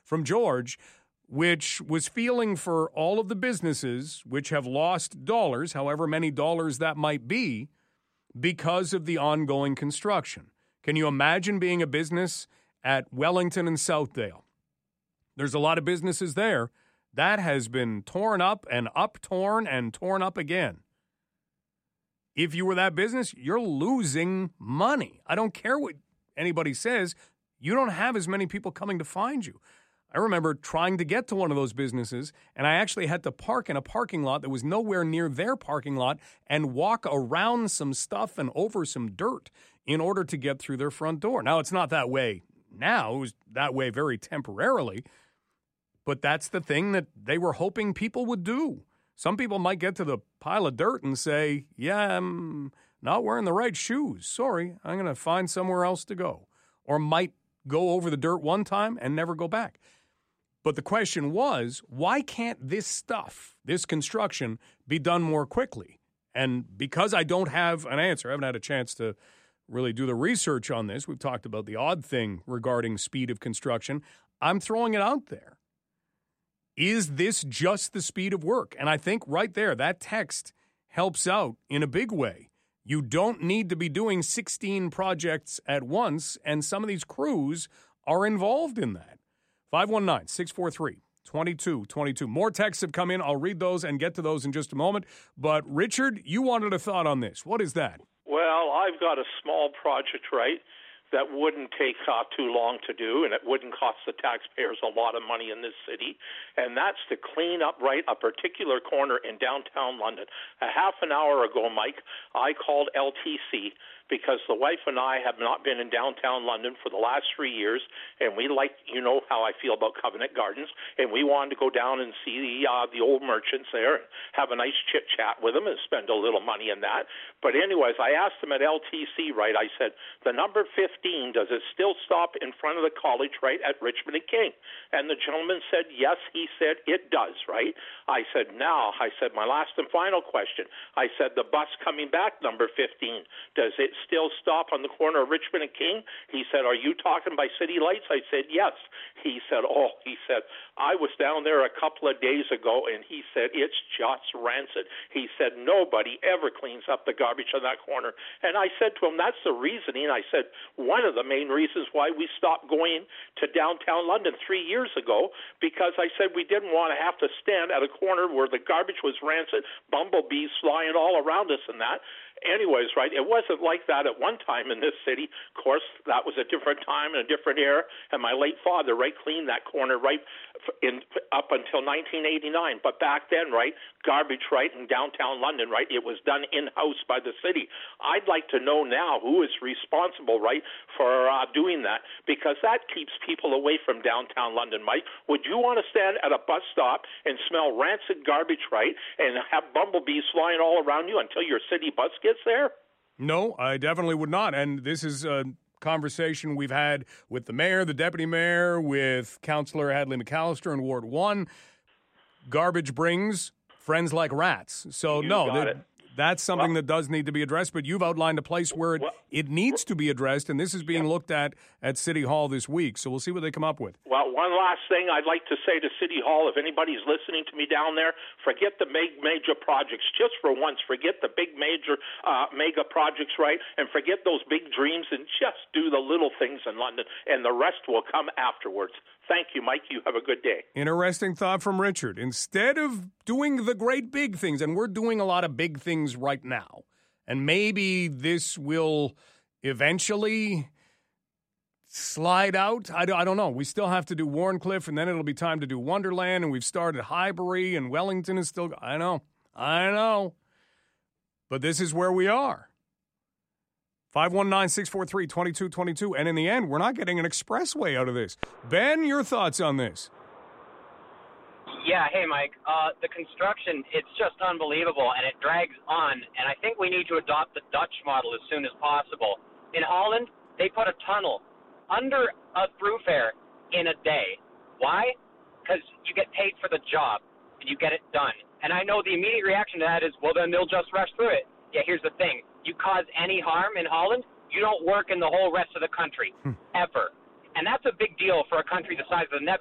from George, which was feeling for all of the businesses which have lost dollars, however many dollars that might be, because of the ongoing construction. Can you imagine being a business at Wellington and Southdale? There's a lot of businesses there. That has been torn up and uptorn and torn up again. If you were that business, you're losing money. I don't care what anybody says. You don't have as many people coming to find you. I remember trying to get to one of those businesses, and I actually had to park in a parking lot that was nowhere near their parking lot and walk around some stuff and over some dirt in order to get through their front door. Now, it's not that way now. It was that way very temporarily, but that's the thing that they were hoping people would do. Some people might get to the pile of dirt and say, yeah, I'm not wearing the right shoes. Sorry, I'm going to find somewhere else to go. Or might go over the dirt one time and never go back. But the question was, why can't this stuff, this construction, be done more quickly? And because I don't have an answer, I haven't had a chance to really do the research on this. We've talked about the odd thing regarding speed of construction. I'm throwing it out there. Is this just the speed of work? And I think right there, that text helps out in a big way. You don't need to be doing 16 projects at once, and some of these crews are involved in that. 519-643-2222. More texts have come in. I'll read those and get to those in just a moment. But, Richard, you wanted a thought on this. What is that? Well, I've got a small project, right, that wouldn't take too long to do, and it wouldn't cost the taxpayers a lot of money in this city, and that's to clean up, right, a particular corner in downtown London. A half an hour ago, Mike, I called LTC because the wife and I have not been in downtown London for the last 3 years, and we like, you know how I feel about Covenant Gardens, and we wanted to go down and see the old merchants there and have a nice chit-chat with them and spend a little money in that. But anyways, I asked them at LTC, right, I said, the number 15, does it still stop in front of the college, right, at Richmond and King? And the gentleman said, yes, he said, it does, right? I said, my last and final question, I said, the bus coming back, number 15, does it still stop on the corner of Richmond and King? He said, are you talking by City Lights? I said, yes. He said, I was down there a couple of days ago, and he said, it's just rancid. He said, nobody ever cleans up the garbage on that corner. And I said to him, that's the reasoning. I said, one of the main reasons why we stopped going to downtown London 3 years ago, because I said we didn't want to have to stand at a corner where the garbage was rancid, bumblebees flying all around us and that. Anyways, right, it wasn't like that at one time in this city. Of course, that was a different time and a different era, and my late father, right, cleaned that corner right up until 1989. But back then, right, garbage, right, in downtown London, right, it was done in-house by the city. I'd like to know now who is responsible, right, for doing that, because that keeps people away from downtown London, Mike. Would you want to stand at a bus stop and smell rancid garbage, right, and have bumblebees flying all around you until your city bus gets there? No, I definitely would not. And this is a conversation we've had with the mayor, the deputy mayor, with Councillor Hadley McAllister in Ward 1. Garbage brings friends like rats. So, that's something that does need to be addressed. But you've outlined a place where it needs to be addressed, and this is being looked at City Hall this week. So we'll see what they come up with. Well, one last thing I'd like to say to City Hall, if anybody's listening to me down there, forget the major projects. Just for once, forget the big major mega projects, right? And forget those big dreams and just do the little things in London, and the rest will come afterwards. Thank you, Mike. You have a good day. Interesting thought from Richard. Instead of doing the great big things, and we're doing a lot of big things right now, and maybe this will eventually slide out. I don't know. We still have to do Wharncliffe, and then it'll be time to do Wonderland, and we've started Highbury, and Wellington is still... I know. But this is where we are. 519-643-2222. And in the end, we're not getting an expressway out of this. Ben, your thoughts on this? Yeah, hey, Mike. The construction, it's just unbelievable, and it drags on. And I think we need to adopt the Dutch model as soon as possible. In Holland, they put a tunnel under a thoroughfare in a day. Why? Because you get paid for the job, and you get it done. And I know the immediate reaction to that is, well, then they'll just rush through it. Yeah, here's the thing. You cause any harm in Holland, you don't work in the whole rest of the country, ever. And that's a big deal for a country the size of the Netherlands.